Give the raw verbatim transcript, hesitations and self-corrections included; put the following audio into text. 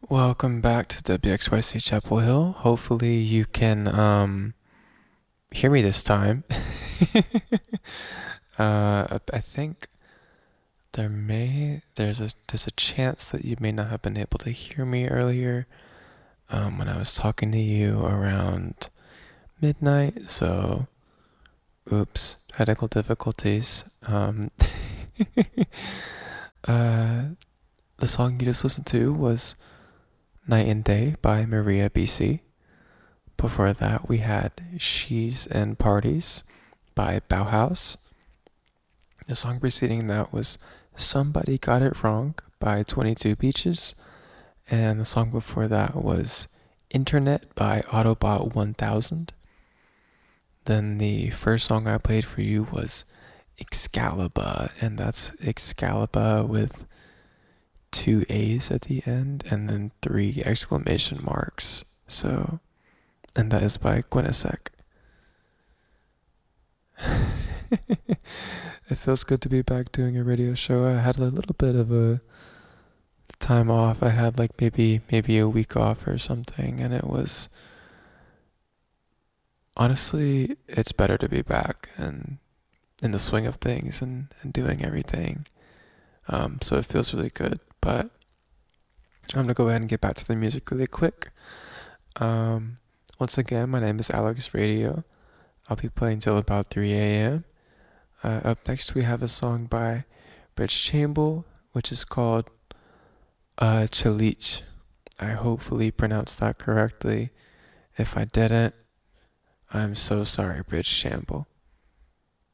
Welcome back to W X Y C Chapel Hill. Hopefully you can um hear me this time. uh I think there may there's a there's a chance that you may not have been able to hear me earlier um when I was talking to you around midnight. So oops, technical difficulties. Um uh the song you just listened to was Night and Day by Maria B C. Before that, we had She's and Parties by Bauhaus. The song preceding that was Somebody Got It Wrong by twenty-two Beaches. And the song before that was Internet by Autobot one thousand. Then the first song I played for you was Excalibur, and that's Excalibur with two A's at the end and then three exclamation marks. So, and that is by Gwenesek. It feels good to be back doing a radio show. I had a little bit of a time off. I had like maybe maybe a week off or something, and it was honestly it's better to be back and in the swing of things and, and doing everything. Um, so it feels really good. But I'm gonna go ahead and get back to the music really quick. Um, once again, my name is Alex Radio. I'll be playing till about three a.m. Uh, up next, we have a song by Rich Chamble, which is called uh, Chalich. I hopefully pronounced that correctly. If I didn't, I'm so sorry, Rich Chamble.